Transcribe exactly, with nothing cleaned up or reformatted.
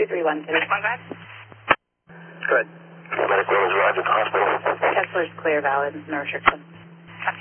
three one two. One five. Good. Medical is Roger at the hospital. Kessler's clear, valid, no restriction.